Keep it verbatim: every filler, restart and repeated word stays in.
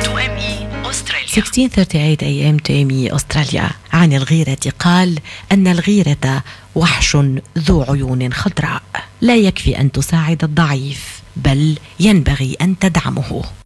تو إم إي أستراليا. ستة عشر ثلاثين إيه إم تو إم إي أستراليا. عن الغيرة قال أن الغيرة وحش ذو عيون خضراء، لا يكفي أن تساعد الضعيف، بل ينبغي أن تدعمه.